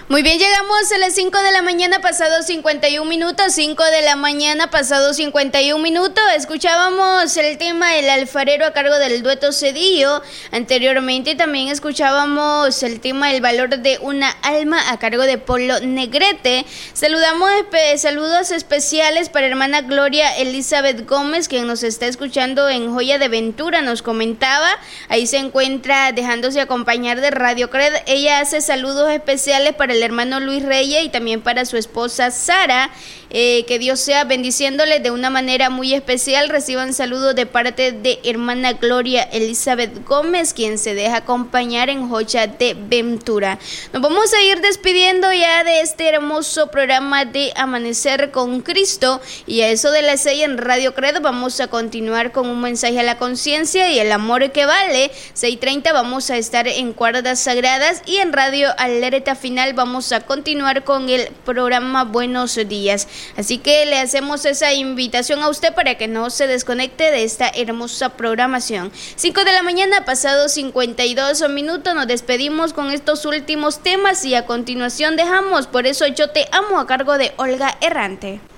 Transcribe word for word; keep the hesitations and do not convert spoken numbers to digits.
Muy bien, llegamos a las cinco de la mañana pasado cincuenta y un minutos, cinco de la mañana pasado cincuenta y un minutos, escuchábamos el tema El Alfarero a cargo del dueto Cedillo, anteriormente también escuchábamos el tema El Valor de una Alma a cargo de Polo Negrete. Saludamos, saludos especiales para hermana Gloria Elizabeth Gómez, quien nos está escuchando en Joya de Ventura, nos comentaba, ahí se encuentra dejándose acompañar de Radio Cred. Ella hace saludos especiales para el hermano Luis Reyes y también para su esposa Sara, eh, que Dios sea bendiciéndoles de una manera muy especial. Reciban saludos de parte de hermana Gloria Elizabeth Gómez, quien se deja acompañar en Joya de Ventura. Nos vamos a ir despidiendo ya de este hermoso programa de Amanecer con Cristo, y a eso de las seis en Radio Credo vamos a continuar con un mensaje a la conciencia y el amor que vale. Seis treinta vamos a estar en Cuerdas Sagradas, y en Radio Alerta Final vamos Vamos a continuar con el programa Buenos Días. Así que le hacemos esa invitación a usted para que no se desconecte de esta hermosa programación. cinco de la mañana, pasado cincuenta y dos minutos, nos despedimos con estos últimos temas y a continuación dejamos Por eso yo te amo a cargo de Olga Errante.